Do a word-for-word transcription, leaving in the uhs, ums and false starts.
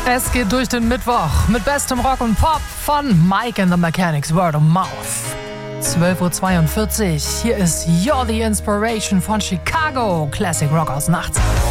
Es geht durch den Mittwoch mit bestem Rock und Pop von Mike and the Mechanics Word of Mouth. zwölf Uhr zweiundvierzig. Hier ist You're the Inspiration von Chicago. Classic Rock aus Nachts.